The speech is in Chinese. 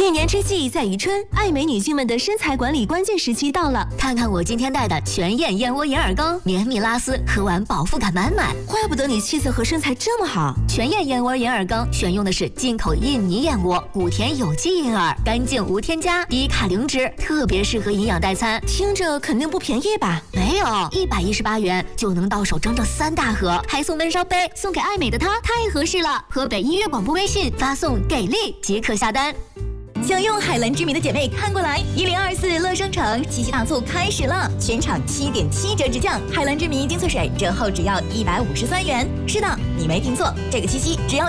一年之计在于春，爱美女性们的身材管理关键时期到了。 看看我今天带的全燕燕窝银耳羹，绵密拉丝，喝完饱腹感满满。 怪不得你气色和身材这么好。 全燕燕窝银耳羹选用的是进口印尼燕窝，谷田有机银耳，干净无添加，低卡零脂，特别适合营养代餐。 听着肯定不便宜吧？ 没有，118元就能到手整整3大盒，还送闷烧杯，送给爱美的她太合适了。河北音乐广播微信发送“给力”即可下单。 想用海蓝之谜的姐妹看过来，1024乐商城七夕大促开始了，全场7.7折直降，海蓝之谜精粹水折后只要153元。是的，你没听错，这个七夕只要